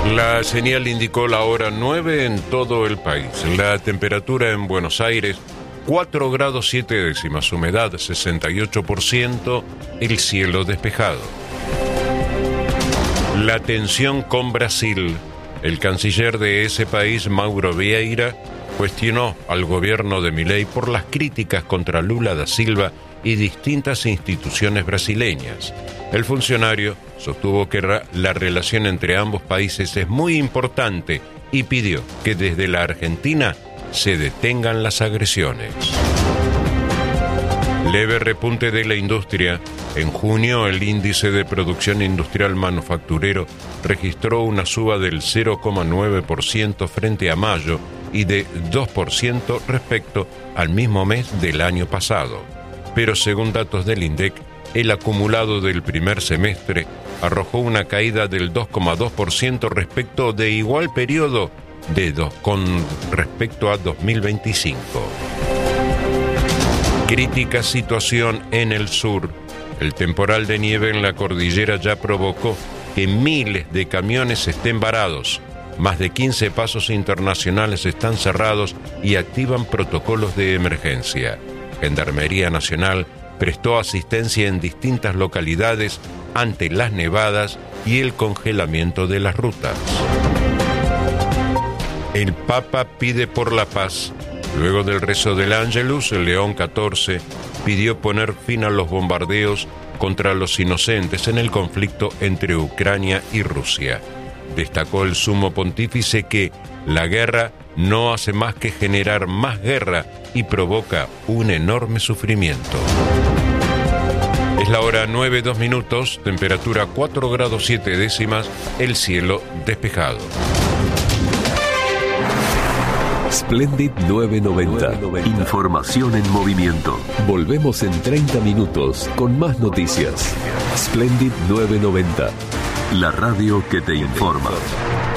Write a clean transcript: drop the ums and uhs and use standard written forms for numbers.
La señal indicó la hora 9 en todo el país. La temperatura en Buenos Aires, 4 grados 7 décimas, humedad 68%, el cielo despejado. La tensión con Brasil. El canciller de ese país, Mauro Vieira, cuestionó al gobierno de Milei por las críticas contra Lula da Silva y distintas instituciones brasileñas. El funcionario sostuvo que la relación entre ambos países es muy importante y pidió que desde la Argentina se detengan las agresiones. Leve repunte de la industria. En junio, el índice de producción industrial manufacturero registró una suba del 0,9% frente a mayo y de 2% respecto al mismo mes del año pasado. Pero según datos del INDEC, el acumulado del primer semestre arrojó una caída del 2,2% respecto de igual periodo con respecto a 2025. Crítica situación en el sur. El temporal de nieve en la cordillera ya provocó que miles de camiones estén varados. Más de 15 pasos internacionales están cerrados y activan protocolos de emergencia. Gendarmería Nacional prestó asistencia en distintas localidades ante las nevadas y el congelamiento de las rutas. El Papa pide por la paz. Luego del rezo del Ángelus, el León XIV pidió poner fin a los bombardeos contra los inocentes en el conflicto entre Ucrania y Rusia. Destacó el sumo pontífice que la guerra no hace más que generar más guerra y provoca un enorme sufrimiento. Es la hora 9:02, temperatura 4 grados 7 décimas, el cielo despejado. Splendid 990. Información en movimiento. Volvemos en 30 minutos con más noticias. Splendid 990. La radio que te informa.